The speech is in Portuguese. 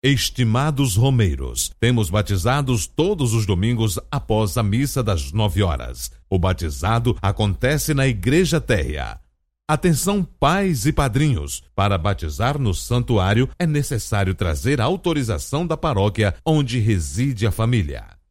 Estimados romeiros, temos batizados todos os domingos após a missa das 9h. O batizado acontece na Igreja Térrea. Atenção, pais e padrinhos! Para batizar no santuário é necessário trazer a autorização da paróquia onde reside a família.